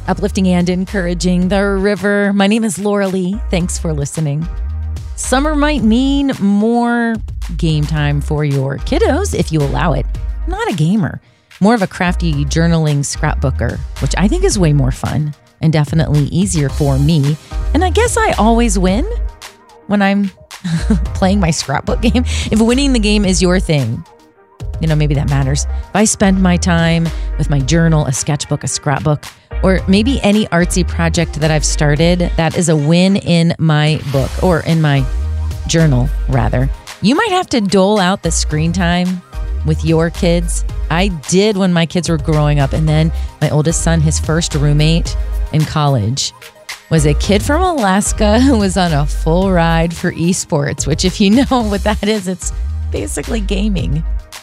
uplifting and encouraging the river. My name is Laura Lee. Thanks for listening. Summer might mean more game time for your kiddos if you allow it. I'm not a gamer, more of a crafty journaling scrapbooker, which I think is way more fun and definitely easier for me. And I guess I always win when I'm playing my scrapbook game. If winning the game is your thing, maybe that matters. If I spend my time with my journal, a sketchbook, a scrapbook, or maybe any artsy project that I've started, that is a win in my book, or in my journal, rather. You might have to dole out the screen time with your kids. I did when my kids were growing up, and then my oldest son, his first roommate in college, was a kid from Alaska who was on a full ride for esports, which if you know what that is, it's basically gaming.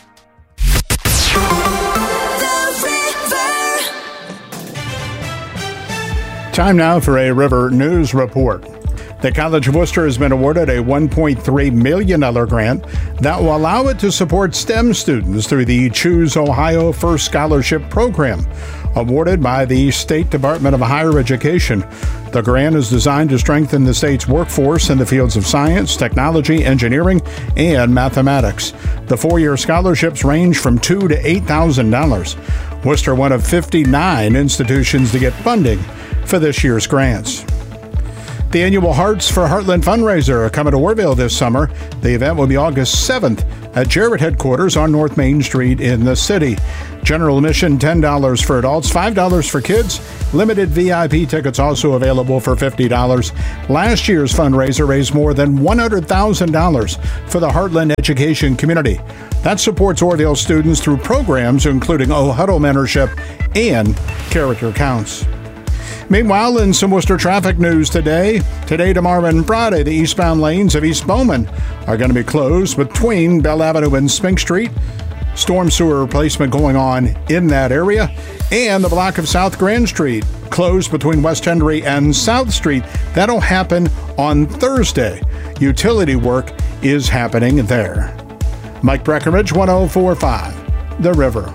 Time now for a River News Report. The College of Worcester has been awarded a $1.3 million grant that will allow it to support STEM students through the Choose Ohio First Scholarship Program, awarded by the State Department of Higher Education. The grant is designed to strengthen the state's workforce in the fields of science, technology, engineering, and mathematics. The 4-year scholarships range from $2,000 to $8,000. Worcester, one of 59 institutions to get funding for this year's grants. The annual Hearts for Heartland fundraiser are coming to Warville this summer. The event will be August 7th at Jarrett headquarters on North Main Street in the city. General admission $10 for adults, $5 for kids. Limited VIP tickets also available for $50. Last year's fundraiser raised more than $100,000 for the Heartland education community. That supports Orville students through programs including O-Huddle mentorship and Character Counts. Meanwhile, in some Worcester traffic news today, tomorrow, and Friday, the eastbound lanes of East Bowman are going to be closed between Bell Avenue and Spink Street. Storm sewer replacement going on in that area. And the block of South Grand Street closed between West Henry and South Street. That'll happen on Thursday. Utility work is happening there. Mike Breckenridge, 104.5, The River.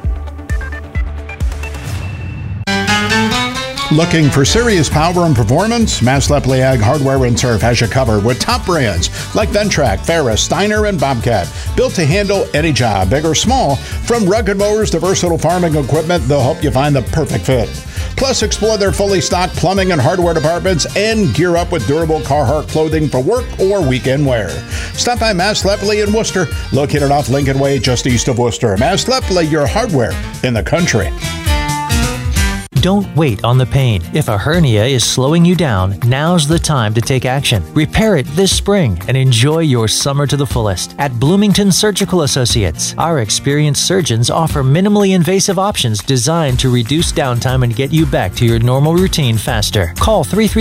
Looking for serious power and performance? Mass Lepley Ag Hardware and Turf has you covered with top brands like Ventrac, Ferris, Steiner, and Bobcat. Built to handle any job, big or small. From rugged mowers to versatile farming equipment, they'll help you find the perfect fit. Plus, explore their fully stocked plumbing and hardware departments and gear up with durable Carhartt clothing for work or weekend wear. Stop by Mass Lepley in Worcester, located off Lincoln Way just east of Worcester. Mass Lepley, your hardware in the country. Don't wait on the pain. If a hernia is slowing you down, now's the time to take action. Repair it this spring and enjoy your summer to the fullest. At Bloomington Surgical Associates, our experienced surgeons offer minimally invasive options designed to reduce downtime and get you back to your normal routine faster. Call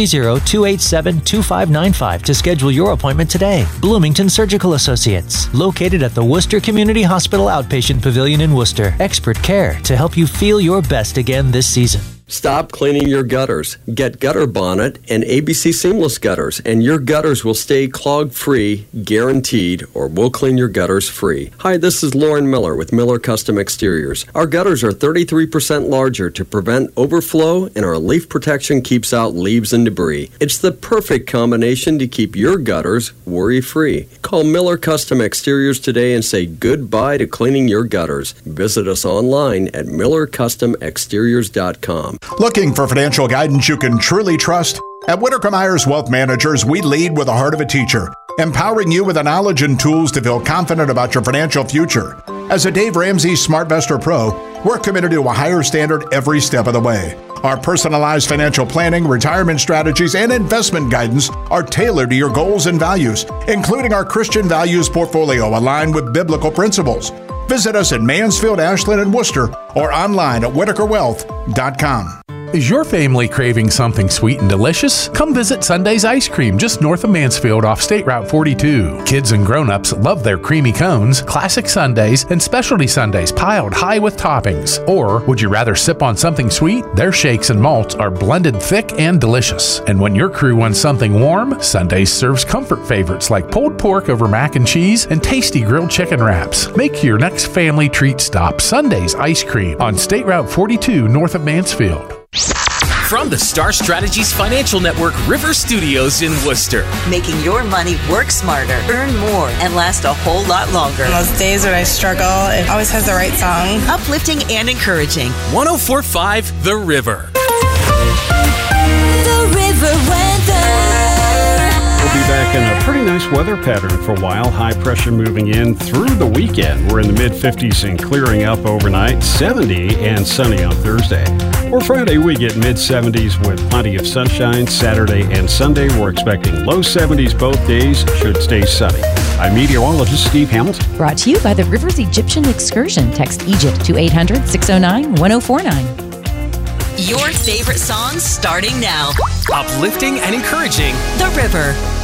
330-287-2595 to schedule your appointment today. Bloomington Surgical Associates, located at the Worcester Community Hospital Outpatient Pavilion in Worcester. Expert care to help you feel your best again this season. Stop cleaning your gutters. Get Gutter Bonnet and ABC Seamless Gutters, and your gutters will stay clog-free, guaranteed, or we'll clean your gutters free. Hi, this is Lauren Miller with Miller Custom Exteriors. Our gutters are 33% larger to prevent overflow, and our leaf protection keeps out leaves and debris. It's the perfect combination to keep your gutters worry-free. Call Miller Custom Exteriors today and say goodbye to cleaning your gutters. Visit us online at millercustomexteriors.com. Looking for financial guidance you can truly trust? At Whitaker Myers Wealth Managers, we lead with the heart of a teacher, empowering you with the knowledge and tools to feel confident about your financial future. As a Dave Ramsey SmartVestor Pro, we're committed to a higher standard every step of the way. Our personalized financial planning, retirement strategies, and investment guidance are tailored to your goals and values, including our Christian values portfolio aligned with biblical principles. Visit us in Mansfield, Ashland, and Worcester, or online at WhitakerWealth.com. Is your family craving something sweet and delicious? Come visit Sunday's Ice Cream just north of Mansfield off State Route 42. Kids and grown-ups love their creamy cones, classic sundaes, and specialty sundaes piled high with toppings. Or would you rather sip on something sweet? Their shakes and malts are blended thick and delicious. And when your crew wants something warm, Sundays serves comfort favorites like pulled pork over mac and cheese and tasty grilled chicken wraps. Make your next family treat stop Sunday's Ice Cream on State Route 42 north of Mansfield. From the Star Strategies Financial Network River Studios in Worcester. Making your money work smarter, earn more, and last a whole lot longer. On those days when I struggle, it always has the right song. Uplifting and encouraging. 104.5 The River. The River Weather. We'll be back in a pretty nice weather pattern for a while. High pressure moving in through the weekend. We're in the mid-50s and clearing up overnight. 70 and sunny on Thursday. For Friday, we get mid-70s with plenty of sunshine. Saturday and Sunday, we're expecting low 70s both days. Should stay sunny. I'm meteorologist Steve Hamilton. Brought to you by the Rivers Egyptian Excursion. Text Egypt to 800-609-1049. Your favorite songs starting now. Uplifting and encouraging. The River.